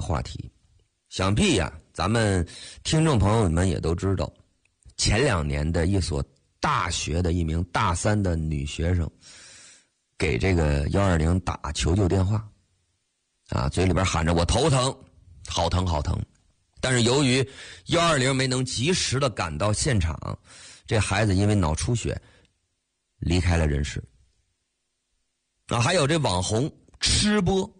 话题。想必呀，咱们听众朋友们也都知道，前2年的一所大学的一名大3的女学生给这个120打求救电话，嘴里边喊着我头疼，好疼好疼。但是由于120没能及时的赶到现场，这孩子因为脑出血离开了人世。还有这网红吃播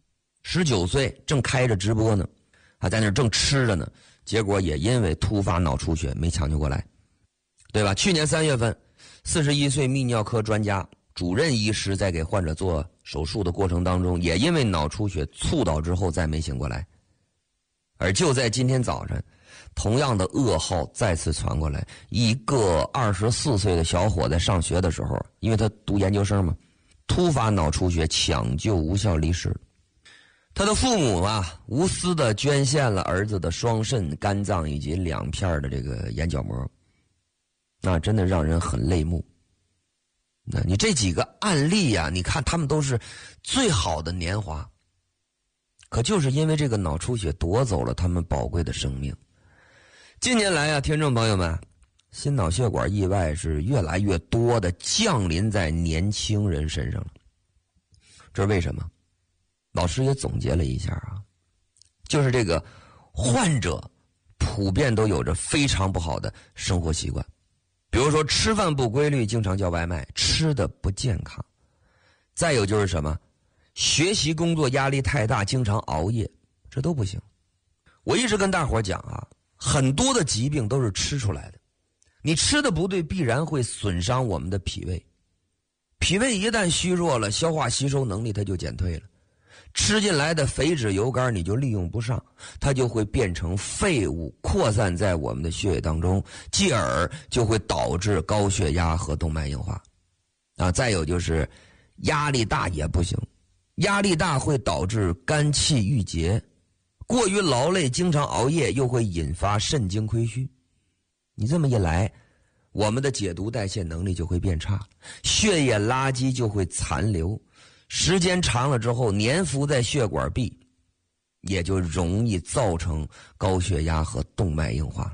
，19岁正开着直播呢，还在那正吃着呢，结果也因为突发脑出血没抢救过来，对吧？去年3月份，41岁泌尿科专家主任医师在给患者做手术的过程当中，也因为脑出血猝倒之后再没醒过来。而就在今天早晨，同样的噩耗再次传过来，一个24岁的小伙在上学的时候，因为他读研究生嘛，突发脑出血抢救无效离世。他的父母无私的捐献了儿子的双肾、肝脏以及2片的这个眼角膜，那真的让人很泪目。那你这几个案例你看他们都是最好的年华，可就是因为这个脑出血夺走了他们宝贵的生命。近年来听众朋友们，心脑血管意外是越来越多的降临在年轻人身上了。这是为什么？老师也总结了一下就是这个患者普遍都有着非常不好的生活习惯，比如说吃饭不规律，经常叫外卖，吃的不健康。再有就是什么？学习工作压力太大，经常熬夜，这都不行。我一直跟大伙讲很多的疾病都是吃出来的。你吃的不对，必然会损伤我们的脾胃。脾胃一旦虚弱了，消化吸收能力它就减退了。吃进来的肥脂油肝你就利用不上，它就会变成废物扩散在我们的血液当中，继而就会导致高血压和动脉硬化。再有就是压力大也不行。压力大会导致肝气郁结，过于劳累经常熬夜又会引发肾精亏虚。你这么一来，我们的解毒代谢能力就会变差，血液垃圾就会残留，时间长了之后粘附在血管壁，也就容易造成高血压和动脉硬化。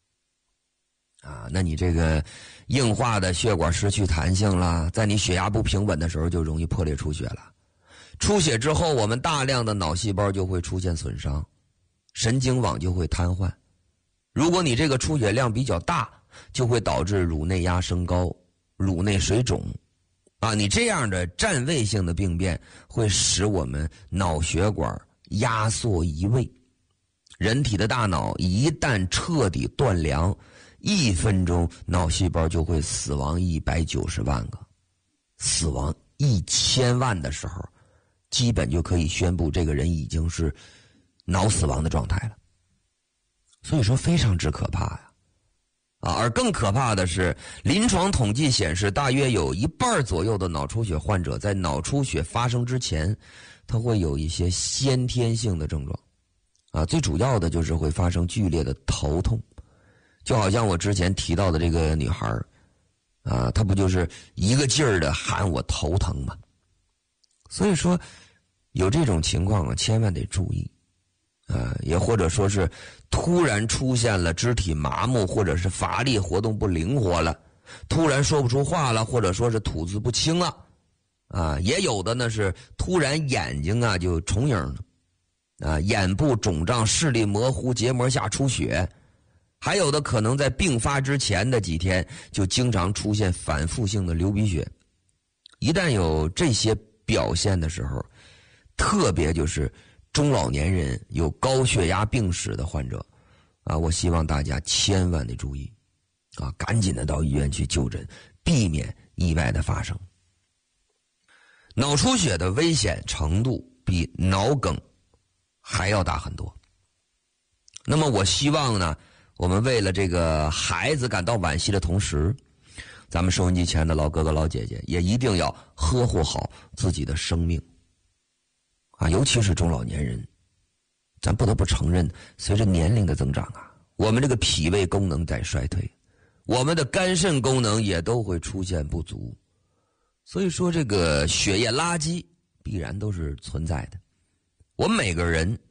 那你这个硬化的血管失去弹性了，在你血压不平稳的时候就容易破裂出血了。出血之后，我们大量的脑细胞就会出现损伤，神经网就会瘫痪。如果你这个出血量比较大，就会导致乳内压升高、乳内水肿。你这样的占位性的病变会使我们脑血管压缩移位。人体的大脑一旦彻底断粮，1分钟脑细胞就会死亡190万个，死亡1000万的时候，基本就可以宣布这个人已经是脑死亡的状态了。所以说非常之可怕而更可怕的是，临床统计显示，大约有1半左右的脑出血患者在脑出血发生之前，他会有一些先天性的症状最主要的就是会发生剧烈的头痛，就好像我之前提到的这个女孩她不就是一个劲儿的喊我头疼吗？所以说有这种情况千万得注意也或者说是突然出现了肢体麻木，或者是乏力活动不灵活了，突然说不出话了，或者说是吐字不清了也有的呢是突然眼睛就重影了眼部肿胀，视力模糊，结膜下出血，还有的可能在病发之前的几天就经常出现反复性的流鼻血。一旦有这些表现的时候，特别就是中老年人有高血压病史的患者我希望大家千万得注意赶紧的到医院去就诊，避免意外的发生。脑出血的危险程度比脑梗还要大很多。那么我希望呢，我们为了这个孩子感到惋惜的同时，咱们收音机前的老哥哥老姐姐也一定要呵护好自己的生命尤其是中老年人。咱不得不承认，随着年龄的增长我们这个脾胃功能在衰退，我们的肝肾功能也都会出现不足。所以说这个血液垃圾必然都是存在的。我们每个人